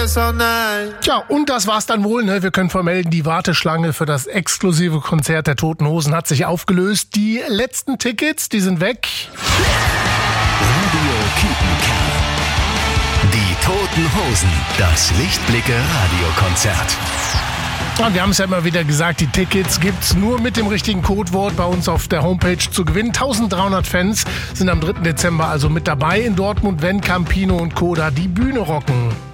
Tja, und das war's dann wohl, ne? Wir können vermelden, die Warteschlange für das exklusive Konzert der Toten Hosen hat sich aufgelöst. Die letzten Tickets, die sind weg. Radio Kiepenkerl. Die Toten Hosen. Das Lichtblicke Radiokonzert. Und wir haben es ja immer wieder gesagt, die Tickets gibt's nur mit dem richtigen Codewort bei uns auf der Homepage zu gewinnen. 1300 Fans sind am 3. Dezember also mit dabei in Dortmund, wenn Campino und Koda die Bühne rocken.